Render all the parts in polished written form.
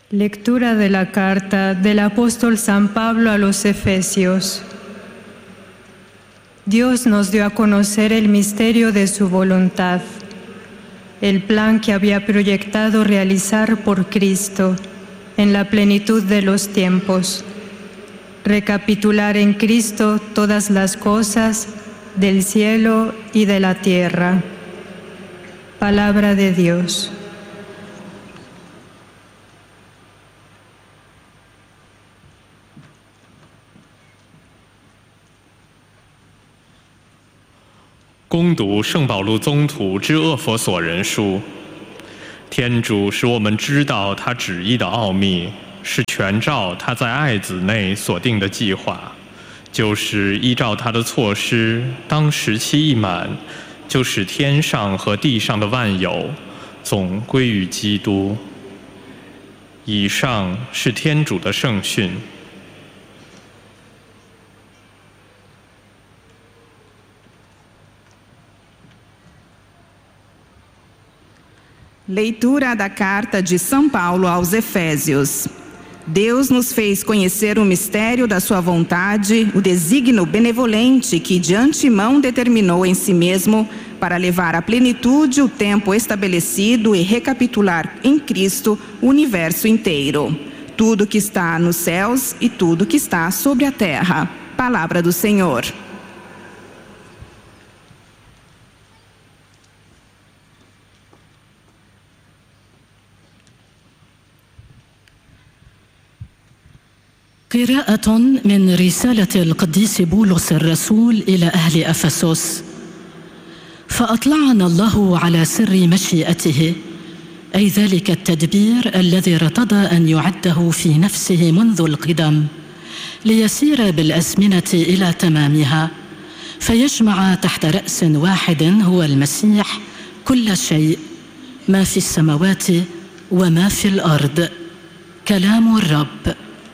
Lectura de la carta del apóstol San Pablo a los Efesios. Dios nos dio a conocer el misterio de su voluntad, el plan que había proyectado realizar por Cristo en la plenitud de los tiempos. Recapitular en Cristo todas las cosas del cielo y de la tierra. Palabra de Dios. 恭读圣保禄宗徒之厄弗所人书。天主使我们知道他旨意的奥秘，是全照他在爱子内所定的计划，就是依照他的措施，当时期一满，就使天上和地上的万有总归于基督。以上是天主的圣训。 Leitura da carta de São Paulo aos Efésios. Deus nos fez conhecer o mistério da sua vontade, o desígnio benevolente que de antemão determinou em si mesmo para levar à plenitude o tempo estabelecido e recapitular em Cristo o universo inteiro. Tudo que está nos céus e tudo que está sobre a terra. Palavra do Senhor. قراءة من رسالة القديس بولس الرسول إلى أهل أفسس. فأطلعنا الله على سر مشيئته، أي ذلك التدبير الذي ارتضى أن يعده في نفسه منذ القدم، ليسير بالأزمنة إلى تمامها، فيجمع تحت رأس واحد هو المسيح كل شيء، ما في السماوات وما في الأرض. كلام الرب.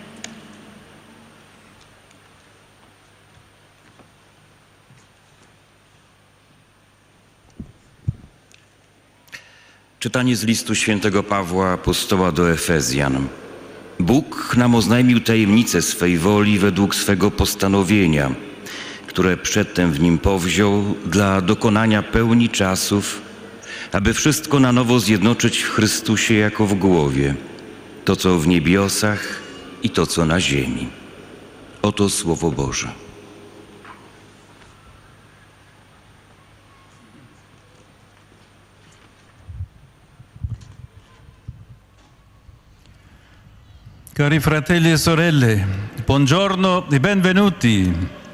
Czytanie z listu świętego Pawła apostoła do Efezjan. Bóg nam oznajmił tajemnicę swej woli według swego postanowienia, które przedtem w nim powziął dla dokonania pełni czasów, aby wszystko na nowo zjednoczyć w Chrystusie jako w głowie, to co w niebiosach i to co na ziemi. Oto Słowo Boże. Cari fratelli e sorelle, buongiorno e benvenuti.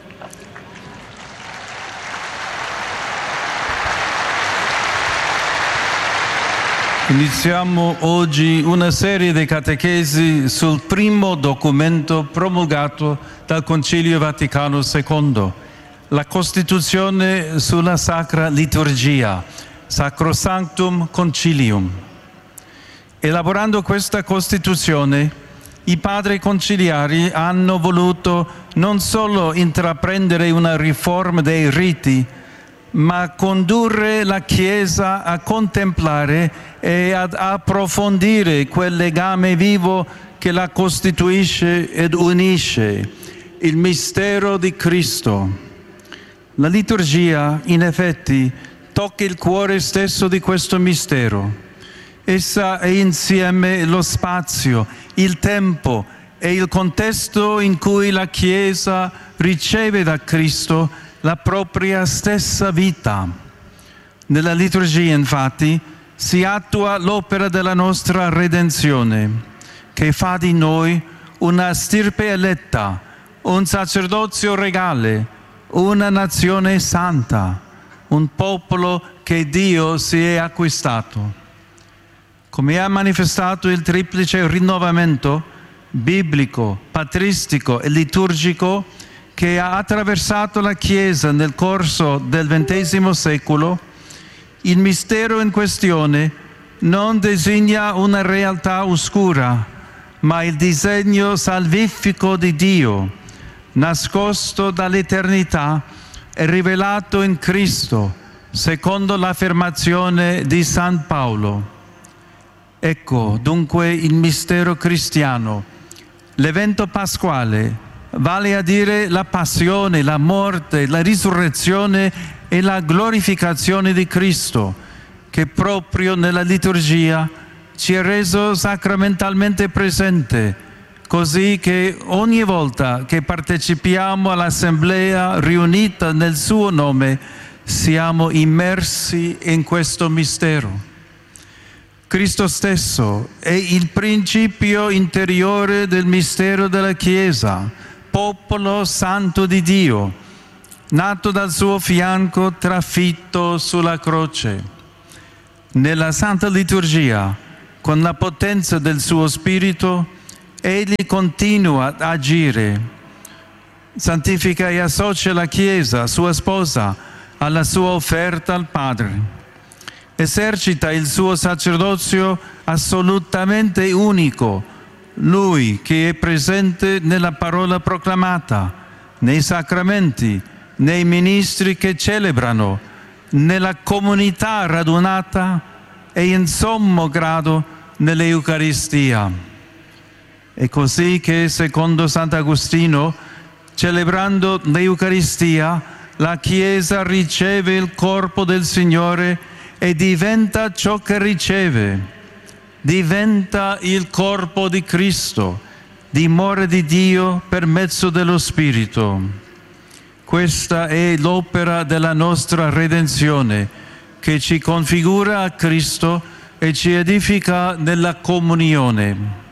Iniziamo oggi una serie di catechesi sul primo documento promulgato dal Concilio Vaticano II, la Costituzione sulla Sacra Liturgia, Sacrosanctum Concilium. Elaborando questa Costituzione, i padri conciliari hanno voluto non solo intraprendere una riforma dei riti, ma condurre la Chiesa a contemplare e ad approfondire quel legame vivo che la costituisce ed unisce, il mistero di Cristo. La liturgia, in effetti, tocca il cuore stesso di questo mistero. Essa è insieme lo spazio, il tempo e il contesto in cui la Chiesa riceve da Cristo la propria stessa vita. Nella liturgia, infatti, si attua l'opera della nostra redenzione, che fa di noi una stirpe eletta, un sacerdozio regale, una nazione santa, un popolo che Dio si è acquistato. Come ha manifestato il triplice rinnovamento biblico, patristico e liturgico che ha attraversato la Chiesa nel corso del XX secolo, il mistero in questione non designa una realtà oscura, ma il disegno salvifico di Dio, nascosto dall'eternità e rivelato in Cristo, secondo l'affermazione di San Paolo. Ecco dunque il mistero cristiano, l'evento pasquale, vale a dire la passione, la morte, la risurrezione e la glorificazione di Cristo, che proprio nella liturgia ci è reso sacramentalmente presente, così che ogni volta che partecipiamo all'assemblea riunita nel suo nome siamo immersi in questo mistero. Cristo stesso è il principio interiore del mistero della Chiesa, popolo santo di Dio, nato dal suo fianco, trafitto sulla croce. Nella Santa Liturgia, con la potenza del suo Spirito, Egli continua ad agire, santifica e associa la Chiesa, sua sposa, alla sua offerta al Padre. Esercita il suo sacerdozio assolutamente unico, Lui che è presente nella parola proclamata, nei sacramenti, nei ministri che celebrano, nella comunità radunata e in sommo grado nell'Eucaristia. È così che, secondo Sant'Agostino, celebrando l'Eucaristia, la Chiesa riceve il corpo del Signore e diventa ciò che riceve, diventa il corpo di Cristo, dimora di Dio per mezzo dello Spirito. Questa è l'opera della nostra redenzione, che ci configura a Cristo e ci edifica nella comunione.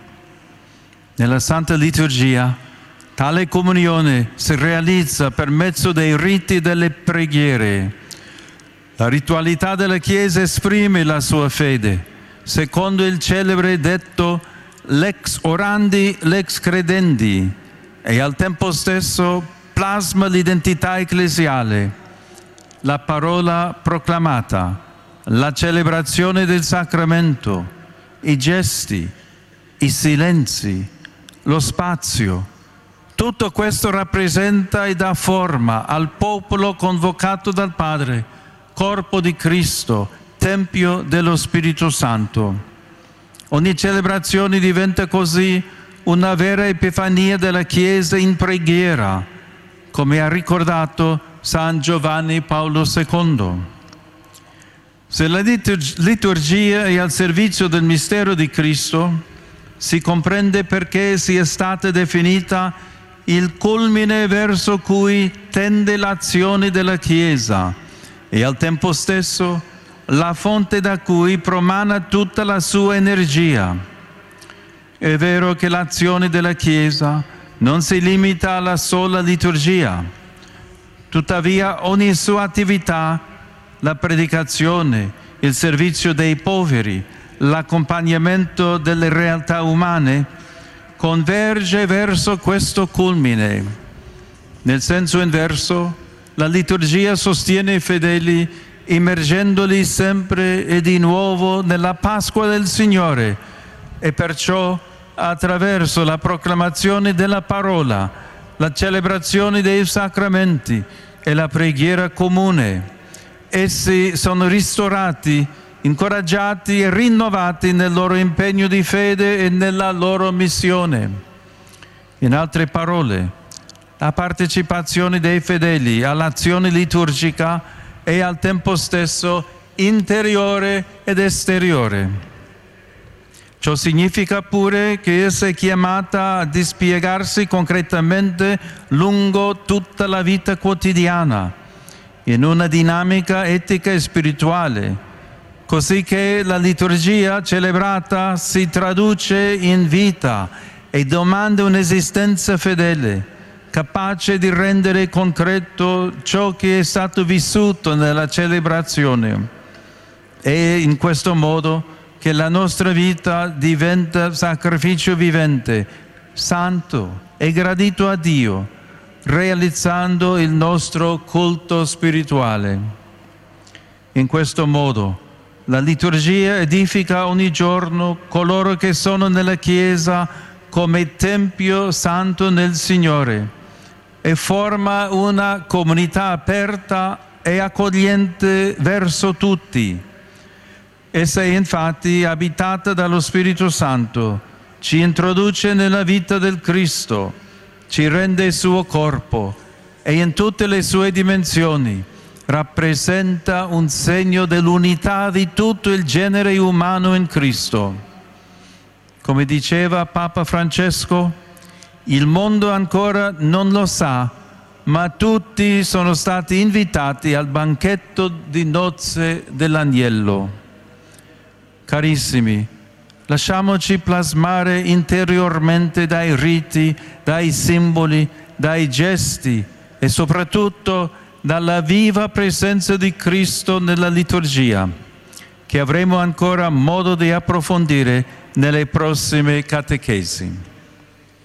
Nella Santa Liturgia, tale comunione si realizza per mezzo dei riti delle preghiere. La ritualità della Chiesa esprime la sua fede, secondo il celebre detto lex orandi, lex credendi, e al tempo stesso plasma l'identità ecclesiale, la parola proclamata, la celebrazione del sacramento, i gesti, i silenzi, lo spazio. Tutto questo rappresenta e dà forma al popolo convocato dal Padre, corpo di Cristo, Tempio dello Spirito Santo. Ogni celebrazione diventa così una vera epifania della Chiesa in preghiera, come ha ricordato San Giovanni Paolo II. Se la liturgia è al servizio del mistero di Cristo, si comprende perché sia stata definita il culmine verso cui tende l'azione della Chiesa e al tempo stesso la fonte da cui promana tutta la sua energia. È vero che l'azione della Chiesa non si limita alla sola liturgia, tuttavia ogni sua attività, la predicazione, il servizio dei poveri, l'accompagnamento delle realtà umane, converge verso questo culmine. Nel senso inverso, la liturgia sostiene i fedeli immergendoli sempre e di nuovo nella Pasqua del Signore e perciò attraverso la proclamazione della parola, la celebrazione dei sacramenti e la preghiera comune. Essi sono ristorati, incoraggiati e rinnovati nel loro impegno di fede e nella loro missione. In altre parole, la partecipazione dei fedeli all'azione liturgica è al tempo stesso interiore ed esteriore. Ciò significa pure che essa è chiamata a dispiegarsi concretamente lungo tutta la vita quotidiana, in una dinamica etica e spirituale, così che la liturgia celebrata si traduce in vita e domanda un'esistenza fedele, capace di rendere concreto ciò che è stato vissuto nella celebrazione. È in questo modo che la nostra vita diventa sacrificio vivente, santo e gradito a Dio, realizzando il nostro culto spirituale. In questo modo, la liturgia edifica ogni giorno coloro che sono nella Chiesa come Tempio santo nel Signore e forma una comunità aperta e accogliente verso tutti. Essa è infatti abitata dallo Spirito Santo, ci introduce nella vita del Cristo, ci rende il suo corpo e in tutte le sue dimensioni rappresenta un segno dell'unità di tutto il genere umano in Cristo. Come diceva Papa Francesco, il mondo ancora non lo sa, ma tutti sono stati invitati al banchetto di nozze dell'agnello. Carissimi, lasciamoci plasmare interiormente dai riti, dai simboli, dai gesti e soprattutto dalla viva presenza di Cristo nella liturgia, che avremo ancora modo di approfondire nelle prossime catechesi.